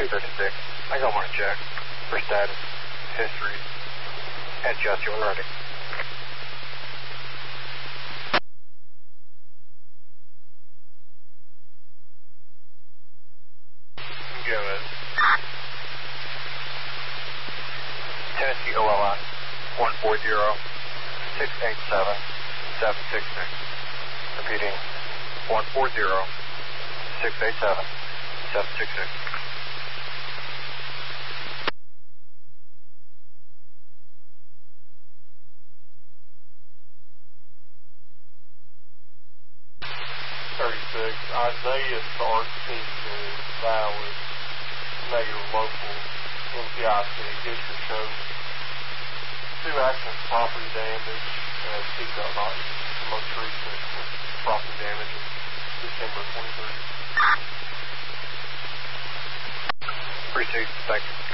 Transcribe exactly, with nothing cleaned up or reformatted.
two thirty-six. I got one check for status, history, and just you ready. Go ahead. Tennessee O L I one four zero six eight seven seven six six. Repeating one four zero six eight seven seven six six. thirty-six, Isaiah Stark Senior is valid, negative local, M P I C, history shows two accidents, property damage, and seatbelt not used, the most recent property damage in December twenty-third. Appreciate it, thank you.